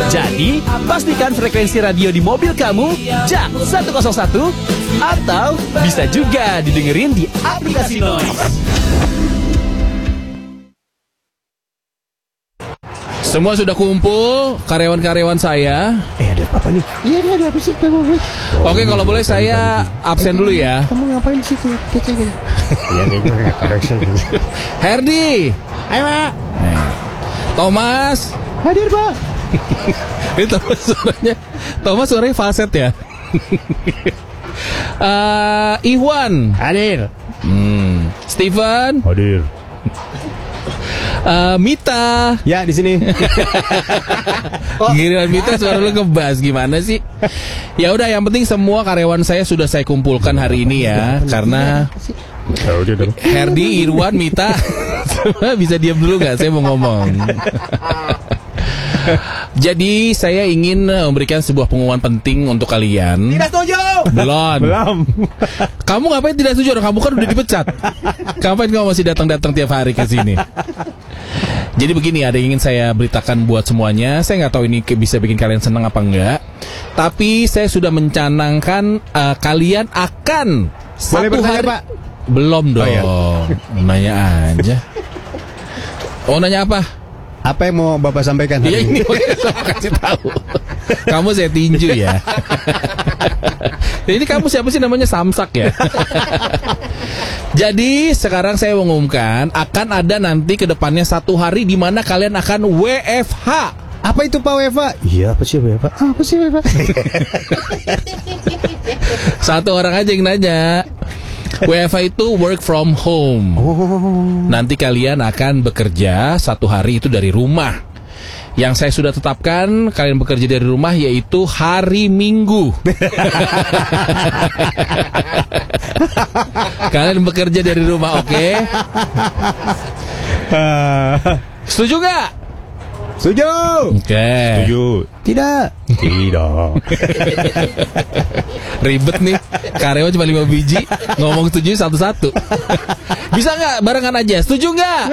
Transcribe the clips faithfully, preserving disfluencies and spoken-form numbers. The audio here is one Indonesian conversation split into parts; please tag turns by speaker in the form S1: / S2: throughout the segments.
S1: Jadi, pastikan frekuensi radio di mobil kamu Jak seratus satu atau bisa juga didengerin di aplikasi Noise.
S2: Semua sudah kumpul, karyawan-karyawan saya.
S3: Eh, ada apa nih? Iya, ada ada apa sih?
S2: Oke, kalau boleh saya absen dulu ya.
S3: Kamu ngapain di situ? Kece gitu. Iya, nih gue nggak absen.
S2: Herdi.
S3: Ayo, Pak.
S2: Thomas.
S3: Hadir, Pak.
S2: Ini Thomas suaranya. Thomas suaranya falset ya. uh, Iwan.
S3: Hadir.
S2: Hmm. Steven.
S3: Hadir.
S2: Uh, Mita.
S3: Ya, di sini.
S2: Giliran Mita suara lu ngebas gimana sih? Ya udah, yang penting semua karyawan saya sudah saya kumpulkan hari ini ya, karena Herdi, Irwan, Mita bisa diam dulu nggak? Saya mau ngomong. Jadi saya ingin memberikan sebuah pengumuman penting untuk kalian.
S3: Tidak setuju.
S2: Belum.
S3: Belum.
S2: Kamu ngapain tidak setuju? Kamu kan udah dipecat. Ngapain kamu masih datang-datang tiap hari ke sini? Jadi begini, ada yang ingin saya beritakan buat semuanya. Saya nggak tahu ini bisa bikin kalian senang apa enggak. Tapi saya sudah mencanangkan uh, kalian akan
S3: Boleh
S2: satu
S3: bertanya,
S2: hari.
S3: Pak?
S2: Belum dong.
S3: Oh, ya.
S2: Nanya aja. Oh, nanya apa?
S3: Apa yang mau Bapak sampaikan hari
S2: Iya, ini saya kasih tahu. Kamu saya tinju ya. Ini kamu siapa sih, namanya Samsak ya? Jadi sekarang saya mengumumkan akan ada nanti ke depannya satu hari di mana kalian akan W F H.
S3: Apa itu Pak W F H? Iya, apa sih W F H? Apa sih W F H?
S2: Satu orang aja yang nanya. W F H itu work from home.
S3: Oh.
S2: Nanti kalian akan bekerja satu hari itu dari rumah. Yang saya sudah tetapkan kalian bekerja dari rumah yaitu hari Minggu. Kalian bekerja dari rumah, oke? Okay? Setuju gak?
S3: Setuju.
S2: Oke. Okay.
S3: Setuju. Tidak. Tidak.
S2: Ribet nih. Karyawan cuma lima biji, ngomong setuju satu-satu. Bisa gak barengan aja? Setuju gak?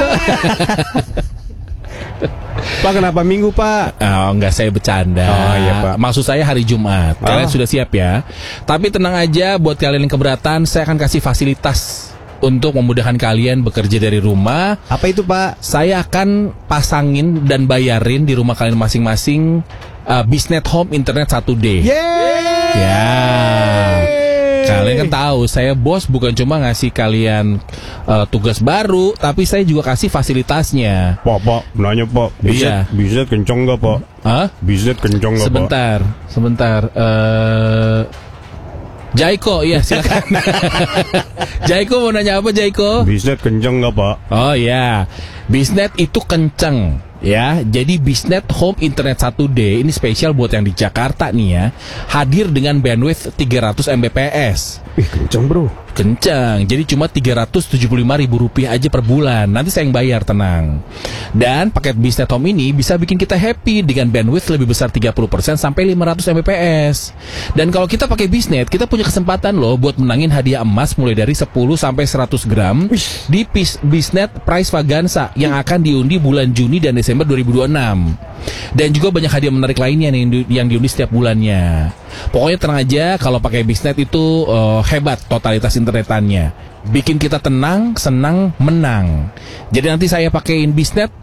S3: Pak, kenapa Minggu, Pak?
S2: Oh, enggak, saya bercanda.
S3: Oh iya, Pak.
S2: Maksud saya hari Jumat. Kalian
S3: Oh.
S2: sudah siap ya? Tapi tenang aja, buat kalian yang keberatan, saya akan kasih fasilitas untuk memudahkan kalian bekerja dari rumah.
S3: Apa itu, Pak?
S2: Saya akan pasangin dan bayarin di rumah kalian masing-masing uh, Bisnet Home Internet satu D.
S3: Yeay!
S2: Ya. Kalian kan tahu, saya bos bukan cuma ngasih kalian uh, tugas baru, tapi saya juga kasih fasilitasnya.
S3: Pak, Pak, nanya Pak.
S2: Iya.
S3: Bisnet kenceng gak, Pak?
S2: Hah?
S3: Bisnet kenceng gak, Pak?
S2: Sebentar, sebentar. Uh, Jaiko, iya silakan. Jaiko mau nanya apa, Jaiko?
S3: Bisnet kenceng gak, Pak?
S2: Oh ya, Bisnet itu kenceng. Ya, jadi Bisnet Home Internet satu D ini spesial buat yang di Jakarta nih ya. Hadir dengan bandwidth tiga ratus megabit per second.
S3: Ih, kenceng, Bro.
S2: Kencang, jadi cuma tiga ratus tujuh puluh lima ribu rupiah aja per bulan. Nanti saya yang bayar, tenang. Dan paket Bisnet Home ini bisa bikin kita happy dengan bandwidth lebih besar tiga puluh persen sampai lima ratus megabit per second. Dan kalau kita pakai Bisnet, kita punya kesempatan loh buat menangin hadiah emas mulai dari sepuluh sampai seratus gram di Bisnet Prize Vaganza yang akan diundi bulan Juni dan Desember dua ribu dua puluh enam. Dan juga banyak hadiah menarik lainnya nih yang diundi setiap bulannya. Pokoknya tenang aja, kalau pakai Bisnet itu uh, hebat totalitas internetannya. Bikin kita tenang, senang, menang. Jadi nanti saya pakein Bisnet